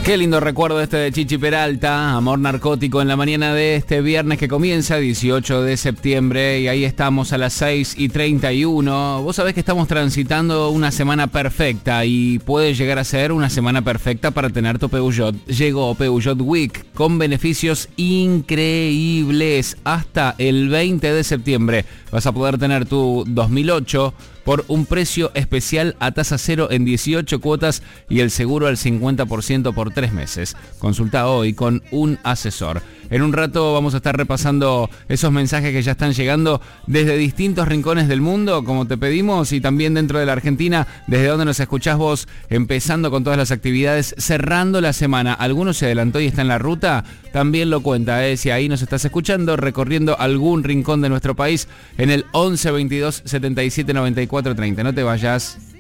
Qué lindo recuerdo este de Chichi Peralta, Amor Narcótico, en la mañana de este viernes que comienza, 18 de septiembre, y ahí estamos a las 6:31. Vos sabés que estamos transitando una semana perfecta y puede llegar a ser una semana perfecta para tener tu Peugeot. Llegó Peugeot Week con beneficios increíbles. Hasta el 20 de septiembre vas a poder tener tu 2008 por un precio especial a tasa cero en 18 cuotas y el seguro al 50% por 3 meses. Consulta hoy con un asesor. En un rato vamos a estar repasando esos mensajes que ya están llegando desde distintos rincones del mundo, como te pedimos, y también dentro de la Argentina, desde donde nos escuchás vos, empezando con todas las actividades, cerrando la semana. ¿Alguno se adelantó y está en la ruta? También lo cuenta, si ahí nos estás escuchando, recorriendo algún rincón de nuestro país, en el 11 22 77 94 30. No te vayas.